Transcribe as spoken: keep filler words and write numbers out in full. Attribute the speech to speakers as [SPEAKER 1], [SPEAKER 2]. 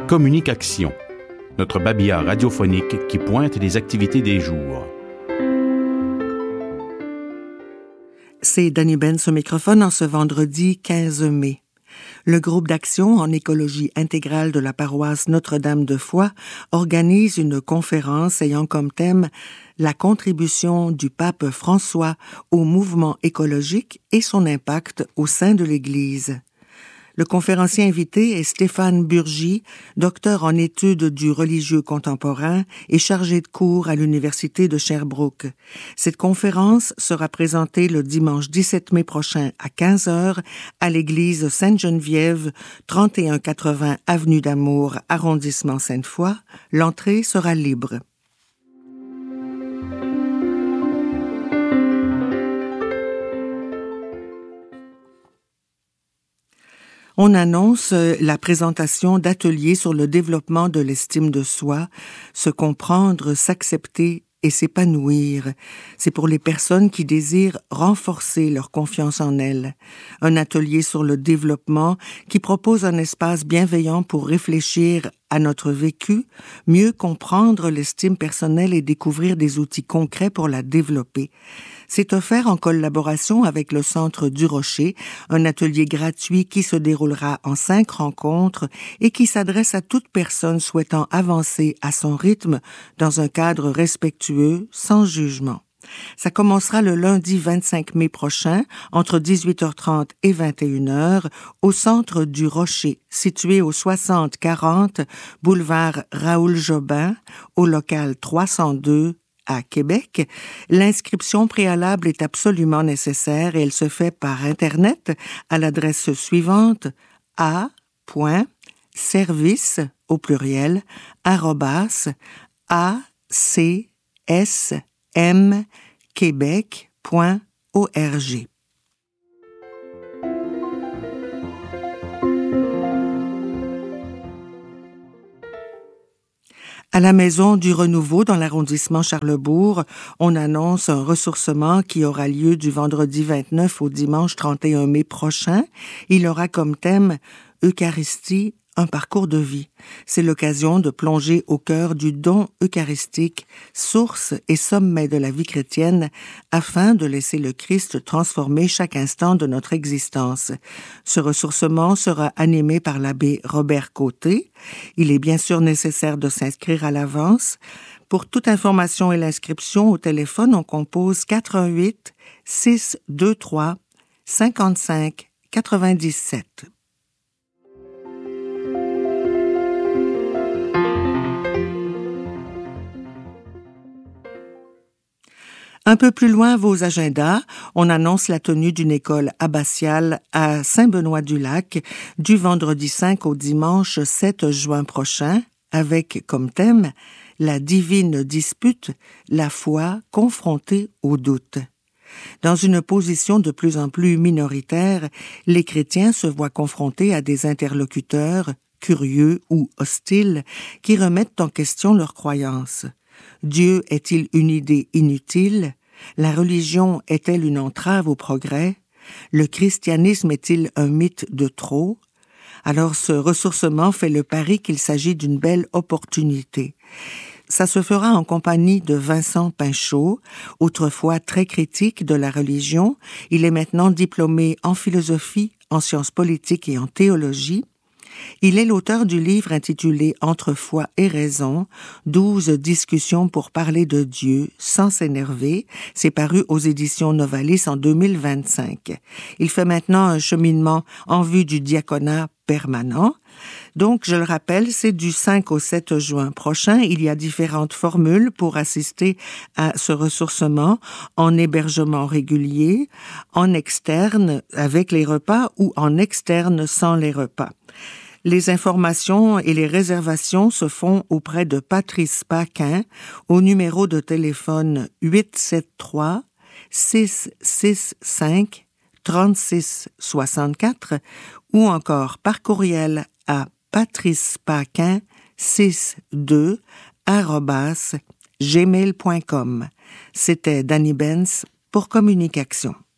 [SPEAKER 1] Communication, notre babillard radiophonique qui pointe les activités des jours.
[SPEAKER 2] C'est Dani Benz au microphone en ce vendredi quinze mai. Le groupe d'action en écologie intégrale de la paroisse Notre-Dame de Foix organise une conférence ayant comme thème la contribution du pape François au mouvement écologique et son impact au sein de l'Église. Le conférencier invité est Stéphane Burgy, docteur en études du religieux contemporain et chargé de cours à l'Université de Sherbrooke. Cette conférence sera présentée le dimanche dix-sept mai prochain à quinze heures à l'église Sainte-Geneviève, trente et un quatre-vingts avenue d'Amour, arrondissement Sainte-Foy. L'entrée sera libre. On annonce la présentation d'ateliers sur le développement de l'estime de soi, se comprendre, s'accepter et s'épanouir. C'est pour les personnes qui désirent renforcer leur confiance en elles. Un atelier sur le développement qui propose un espace bienveillant pour réfléchir à notre vécu, mieux comprendre l'estime personnelle et découvrir des outils concrets pour la développer. C'est offert en collaboration avec le Centre du Rocher, un atelier gratuit qui se déroulera en cinq rencontres et qui s'adresse à toute personne souhaitant avancer à son rythme dans un cadre respectueux, sans jugement. Ça commencera le lundi vingt-cinq mai prochain, entre dix-huit heures trente et vingt et une heures, au Centre du Rocher, situé au soixante quarante boulevard Raoul-Jobin, au local trois cent deux, à Québec. L'inscription préalable est absolument nécessaire et elle se fait par Internet à l'adresse suivante a.service, au pluriel, arrobas, acsmquebec point org. À la Maison du Renouveau, dans l'arrondissement Charlesbourg, on annonce un ressourcement qui aura lieu du vendredi vingt-neuf au dimanche trente et un mai prochain. Il aura comme thème « Eucharistie, un parcours de vie ». C'est l'occasion de plonger au cœur du don eucharistique, source et sommet de la vie chrétienne, afin de laisser le Christ transformer chaque instant de notre existence. Ce ressourcement sera animé par l'abbé Robert Côté. Il est bien sûr nécessaire de s'inscrire à l'avance. Pour toute information et l'inscription au téléphone, on compose quatre un huit, six deux trois, cinquante-cinq quatre-vingt-dix-sept. Un peu plus loin, vos agendas, on annonce la tenue d'une école abbatiale à Saint-Benoît-du-Lac du vendredi cinq au dimanche sept juin prochain, avec comme thème la divine dispute, la foi confrontée au doute. Dans une position de plus en plus minoritaire, les chrétiens se voient confrontés à des interlocuteurs curieux ou hostiles qui remettent en question leurs croyances. Dieu est-il une idée inutile? La religion est-elle une entrave au progrès? Le christianisme est-il un mythe de trop? Alors ce ressourcement fait le pari qu'il s'agit d'une belle opportunité. Ça se fera en compagnie de Vincent Pinchot, autrefois très critique de la religion. Il est maintenant diplômé en philosophie, en sciences politiques et en théologie. Il est l'auteur du livre intitulé « Entre foi et raison, douze discussions pour parler de Dieu sans s'énerver ». C'est paru aux éditions Novalis en deux mille vingt-cinq. Il fait maintenant un cheminement en vue du diaconat permanent. Donc, je le rappelle, c'est du cinq au sept juin prochain. Il y a différentes formules pour assister à ce ressourcement en hébergement régulier, en externe avec les repas ou en externe sans les repas. Les informations et les réservations se font auprès de Patrice Paquin au numéro de téléphone huit sept trois, six six cinq, trente-six soixante-quatre ou encore par courriel à patricepaquin soixante-deux arobase gmail point com. C'était Dani Benz pour Communication.